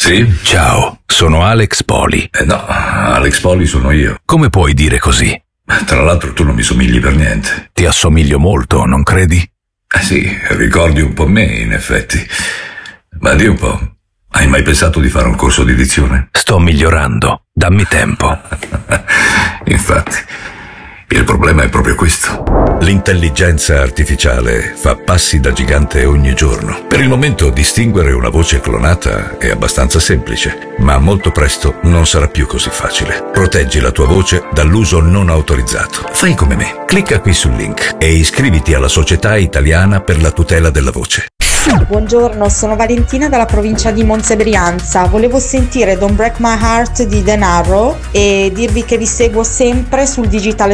Sì? Ciao, sono Alex Poli. No, Alex Poli sono io. Come puoi dire così? Tra l'altro tu non mi somigli per niente. Ti assomiglio molto, non credi? Sì, ricordi un po' me, in effetti. Ma di un po', hai mai pensato di fare un corso di dizione? Sto migliorando, dammi tempo. Infatti, il problema è proprio questo. L'intelligenza artificiale fa passi da gigante ogni giorno. Per il momento distinguere una voce clonata è abbastanza semplice, ma molto presto non sarà più così facile. Proteggi la tua voce dall'uso non autorizzato. Fai come me, clicca qui sul link e iscriviti alla Società Italiana per la tutela della voce. Buongiorno, sono Valentina dalla provincia di Monza e Brianza. Volevo sentire Don't Break My Heart di Denaro e dirvi che vi seguo sempre sul digitale